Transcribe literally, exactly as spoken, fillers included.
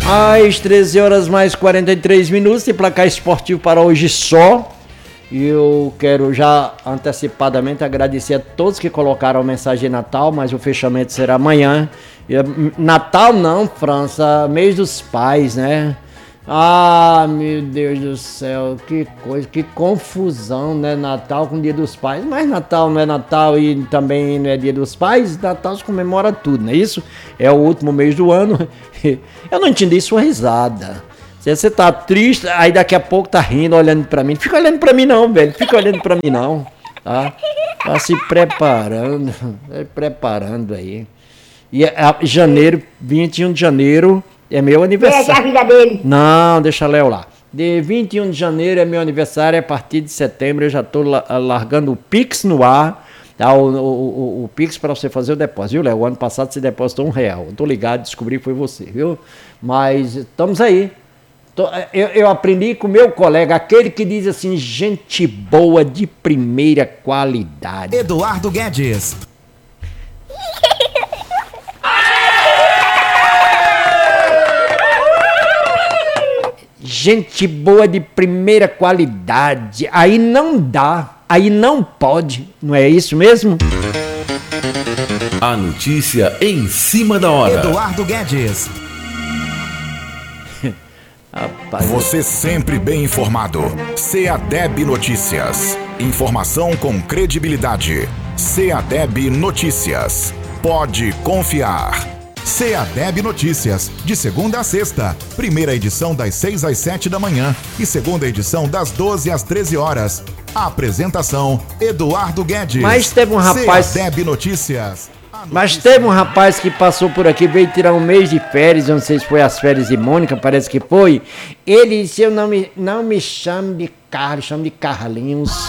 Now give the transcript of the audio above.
Às treze horas mais quarenta e três minutos, de placar esportivo para hoje só. E eu quero já antecipadamente agradecer a todos que colocaram a mensagem de Natal, mas o fechamento será amanhã. Natal não, França, mês dos pais, né? Ah, meu Deus do céu, que coisa, que confusão, né? Natal com Dia dos Pais, mas Natal não é Natal e também não é Dia dos Pais, Natal se comemora tudo, não é isso? É o último mês do ano. Eu não entendi sua risada. Você tá triste, aí daqui a pouco tá rindo, olhando pra mim. Não fica olhando pra mim não, velho, fica olhando pra mim não, tá? Tá se preparando, preparando aí. E a, janeiro, vinte e um de janeiro... É meu aniversário. Deixa a vida dele. Não, deixa Léo lá. De vinte e um de janeiro é meu aniversário, a partir de setembro eu já estou largando o Pix no ar. Tá? O, o, o, o Pix para você fazer o depósito, viu, Léo? O ano passado você depositou um real. Estou ligado, descobri que foi você, viu? Mas estamos aí. Tô, eu, eu aprendi com meu colega, aquele que diz assim, gente boa de primeira qualidade. Eduardo Guedes. Gente boa de primeira qualidade, aí não dá, aí não pode, não é isso mesmo? A notícia em cima da hora. Eduardo Guedes. Rapaz. Você sempre bem informado. CEADEB Notícias. Informação com credibilidade. CEADEB Notícias. Pode confiar. CEADEB Notícias, de segunda a sexta. Primeira edição das seis às sete da manhã e segunda edição das doze às treze horas. A apresentação, Eduardo Guedes. Mas teve um rapaz... CEADEB Notícias. Mas teve um rapaz que passou por aqui, veio tirar um mês de férias, eu não sei se foi as férias de Mônica, parece que foi. Ele disse, eu não me, não me chame de Carlos, chame de Carlinhos.